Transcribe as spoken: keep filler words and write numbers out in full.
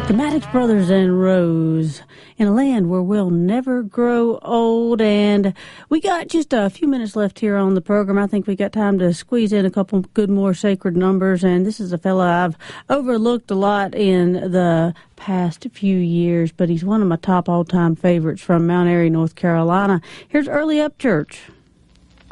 Maddox Brothers and Rose, in a land where we'll never grow old. And we got just a few minutes left here on the program. I think we got time to squeeze in a couple good more sacred numbers. And this is a fella I've overlooked a lot in the past few years, but he's one of my top all-time favorites from Mount Airy, North Carolina. Here's Early Upchurch.